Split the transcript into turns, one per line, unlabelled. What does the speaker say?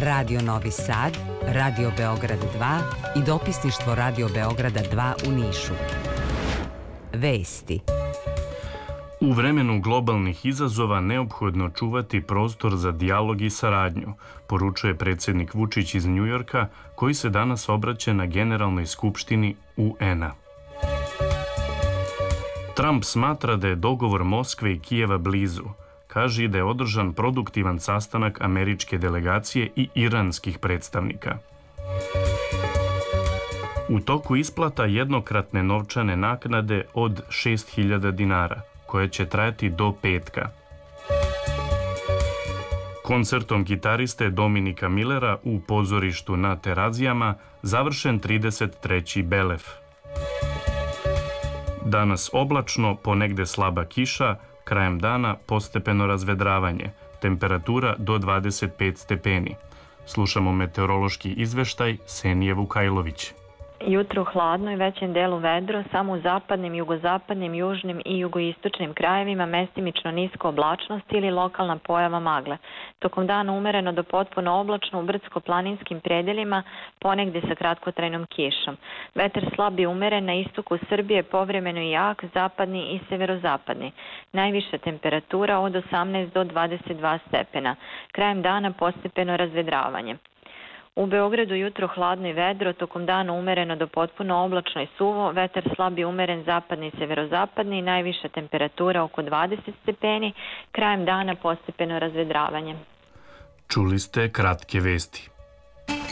Radio Novi Sad, Radio Beograd 2 i dopisništvo Radio Beograda 2 u Nišu. Vesti.
U vremenu globalnih izazova neophodno čuvati prostor za dijalog i saradnju, poručuje predsjednik Vučić iz Njujorka, koji se danas obraća na Generalnoj skupštini UN-a. Trump smatra da je dogovor Moskve i Kijeva blizu. Kaže da je održan produktivan sastanak američke delegacije i iranskih predstavnika. U toku isplata jednokratne novčane naknade od 6.000 dinara, koja će trajati do petka. Koncertom gitariste Dominika Millera u pozorištu na Terazijama završen 33. Belef. Danas oblačno, ponegde slaba kiša, krajem dana postepeno razvedravanje, temperatura do 25 stepeni. Slušamo meteorološki izveštaj Senije Vukajlović.
Jutro hladno i većem delu vedro, samo u zapadnim, jugozapadnim, južnim i jugoistočnim krajevima mestimično nisko oblačnost ili lokalna pojava magle. Tokom dana umereno do potpuno oblačno u brdsko-planinskim predelima, ponegde sa kratkotrajnom kišom. Vetar slab i umeren na istoku Srbije, povremeno i jak, zapadni i severozapadni. Najviša temperatura od 18 do 22 stepena. Krajem dana postepeno razvedravanje. U Beogradu jutro hladno i vedro, tokom dana umereno do potpuno oblačno i suvo, vetar slab i umeren zapadni i severozapadni, najviša temperatura oko 20 stepeni, krajem dana postepeno razvedravanje.
Čuli ste kratke vesti.